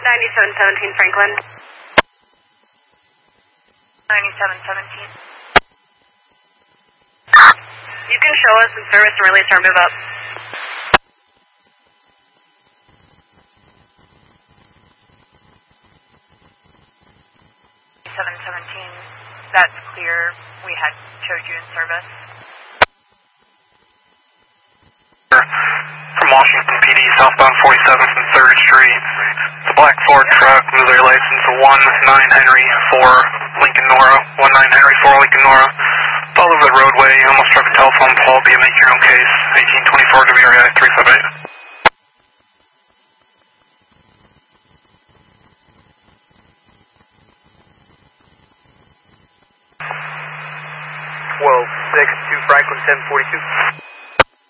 9717 Franklin. 9717. You can show us in service and release our move up. That's clear. We had showed you in service. From Washington PD, southbound 47th and 3rd Street. Black Ford truck, Missouri license 19 Henry 4 Lincoln Nora. 19 Henry 4 Lincoln Nora. All over the roadway, almost struck a telephone pole. Be make your own case. 1824 WRI 358. 12-6 to Franklin 1042.